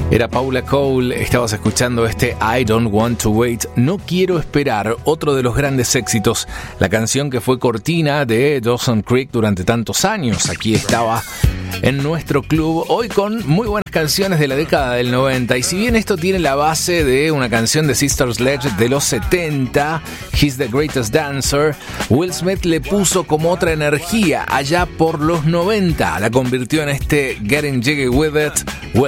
Era Paula Cole, estabas escuchando este I Don't Want to Wait, No Quiero Esperar, otro de los grandes éxitos, la canción que fue cortina de Dawson's Creek durante tantos años. Aquí estaba en nuestro club, hoy con muy buenas canciones de la década del 90, y si bien esto tiene la base de una canción de Sister Sledge de los 70, He's the Greatest Dancer, Will Smith le puso como otra energía allá por los 90, la convirtió en este Getting Jiggy With It,